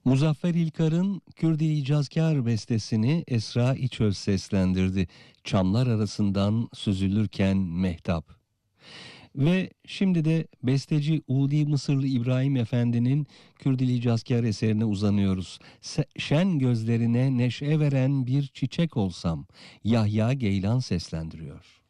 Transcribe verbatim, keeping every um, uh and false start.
Muzaffer İlkar'ın Kürdi İcazkar bestesini Esra İçöz seslendirdi. Çamlar arasından süzülürken mehtap. Ve şimdi de besteci Udi Mısırlı İbrahim Efendi'nin Kürdili İcazkar eserine uzanıyoruz. Se- şen gözlerine neşe veren bir çiçek olsam, Yahya Geylan seslendiriyor.